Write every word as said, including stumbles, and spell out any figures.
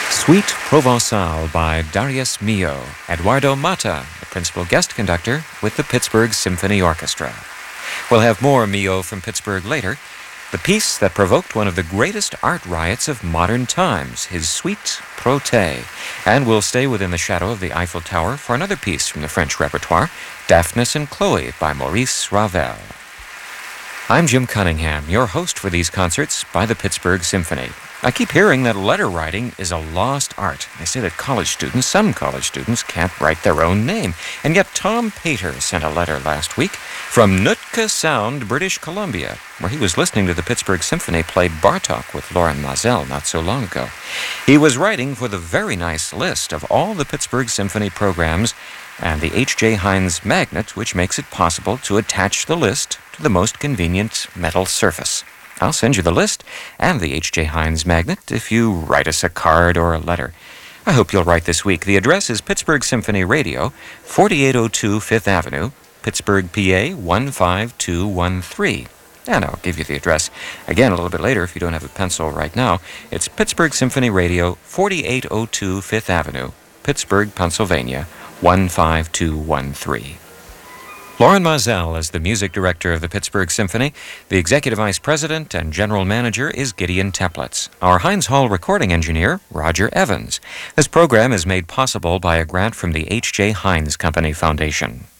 Suite Provençale by Darius Milhaud, Eduardo Mata, the principal guest conductor with the Pittsburgh Symphony Orchestra. We'll have more Milhaud from Pittsburgh later. The piece that provoked one of the greatest art riots of modern times, his Suite Proté. And we'll stay within the shadow of the Eiffel Tower for another piece from the French repertoire, Daphnis and Chloe by Maurice Ravel. I'm Jim Cunningham, your host for these concerts by the Pittsburgh Symphony. I keep hearing that letter writing is a lost art. They say that college students, some college students, can't write their own name. And yet Tom Pater sent a letter last week from Nootka Sound, British Columbia, where he was listening to the Pittsburgh Symphony play Bartók with Lorin Maazel not so long ago. He was writing for the very nice list of all the Pittsburgh Symphony programs and the H J Heinz magnet, which makes it possible to attach the list to the most convenient metal surface. I'll send you the list and the H J Heinz magnet if you write us a card or a letter. I hope you'll write this week. The address is Pittsburgh Symphony Radio, forty-eight oh two Fifth Avenue, Pittsburgh, P A one five two one three. And I'll give you the address again a little bit later if you don't have a pencil right now. It's Pittsburgh Symphony Radio, forty-eight oh two Fifth Avenue, Pittsburgh, Pennsylvania, one five two one three. Lorin Maazel is the music director of the Pittsburgh Symphony. The executive vice president and general manager is Gideon Teplitz. Our Heinz Hall recording engineer, Roger Evans. This program is made possible by a grant from the H J Heinz Company Foundation.